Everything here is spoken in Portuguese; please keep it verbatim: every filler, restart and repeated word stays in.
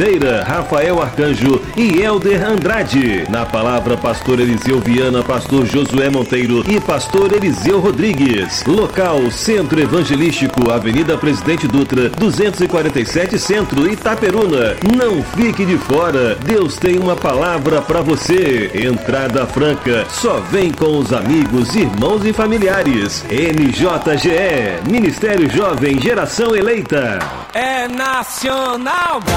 Oliveira, Rafael Arcanjo e Helder Andrade. Na palavra, pastor Eliseu Viana, pastor Josué Monteiro e pastor Eliseu Rodrigues. Local, Centro Evangelístico, Avenida Presidente Dutra, duzentos e quarenta e sete Centro, Itaperuna. Não fique de fora, Deus tem uma palavra para você. Entrada franca, só vem com os amigos, irmãos e familiares. M J G E, Ministério Jovem Geração Eleita. É nacional.